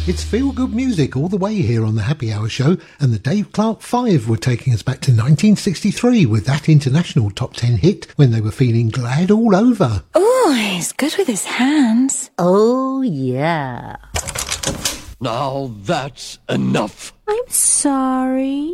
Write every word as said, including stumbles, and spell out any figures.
It's feel-good music all the way here on the Happy Hour Show, and the Dave Clark Five were taking us back to nineteen sixty-three with that international top ten hit when they were feeling glad all over. Oh, he's good with his hands. Oh, yeah. Now that's enough. I'm sorry.